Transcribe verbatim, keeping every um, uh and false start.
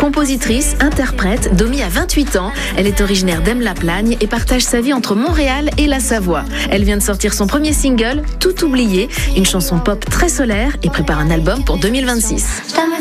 Compositrice, interprète, Domi a vingt-huit ans. Elle est originaire d'Aime-la-Plagne et partage sa vie entre Montréal et la Savoie. Elle vient de sortir son premier single, Tout oublié, une chanson pop très solaire et prépare un album pour deux mille vingt-six.